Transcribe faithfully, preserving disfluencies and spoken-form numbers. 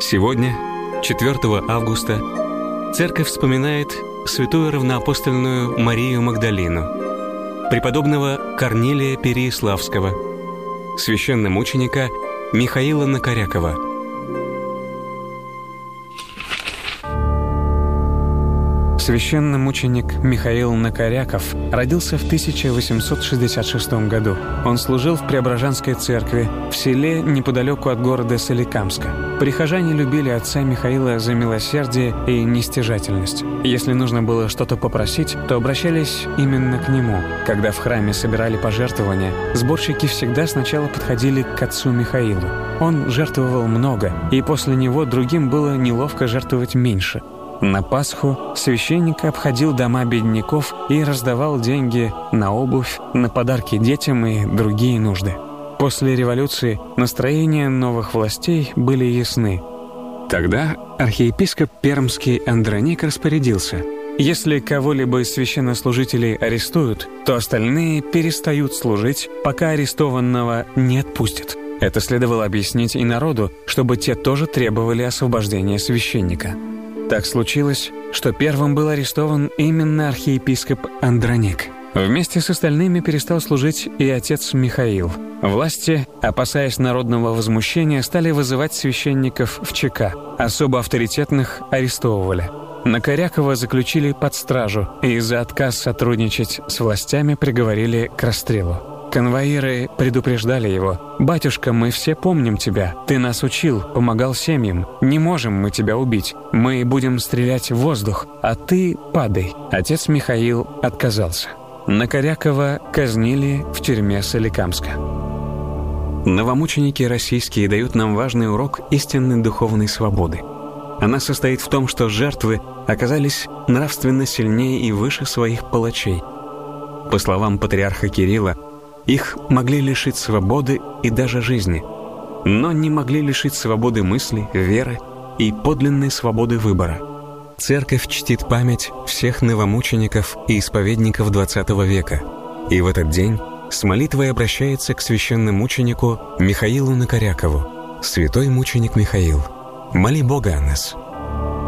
Сегодня, четвёртого августа, Церковь вспоминает святую равноапостольную Марию Магдалину, преподобного Корнилия Переяславского, священномученика Михаила Накорякова. Священномученик Михаил Накоряков родился в тысяча восемьсот шестьдесят шестом году. Он служил в Преображенской церкви в селе неподалеку от города Соликамска. Прихожане любили отца Михаила за милосердие и нестяжательность. Если нужно было что-то попросить, то обращались именно к нему. Когда в храме собирали пожертвования, сборщики всегда сначала подходили к отцу Михаилу. Он жертвовал много, и после него другим было неловко жертвовать меньше. На Пасху священник обходил дома бедняков и раздавал деньги на обувь, на подарки детям и другие нужды. После революции настроения новых властей были ясны. Тогда архиепископ Пермский Андроник распорядился: если кого-либо из священнослужителей арестуют, то остальные перестают служить, пока арестованного не отпустят. Это следовало объяснить и народу, чтобы те тоже требовали освобождения священника. Так случилось, что первым был арестован именно архиепископ Андроник. Вместе с остальными перестал служить и отец Михаил. Власти, опасаясь народного возмущения, стали вызывать священников в ЧК. Особо авторитетных арестовывали. Накорякова заключили под стражу и за отказ сотрудничать с властями приговорили к расстрелу. Конвоиры предупреждали его: «Батюшка, мы все помним тебя. Ты нас учил, помогал семьям. Не можем мы тебя убить. Мы будем стрелять в воздух, а ты падай». Отец Михаил отказался. Накорякова казнили в тюрьме Соликамска. Новомученики российские дают нам важный урок истинной духовной свободы. Она состоит в том, что жертвы оказались нравственно сильнее и выше своих палачей. По словам патриарха Кирилла, их могли лишить свободы и даже жизни, но не могли лишить свободы мысли, веры и подлинной свободы выбора. Церковь чтит память всех новомучеников и исповедников двадцатого века, и в этот день с молитвой обращается к священномученику Михаилу Накорякову: «Святой мученик Михаил, моли Бога о нас».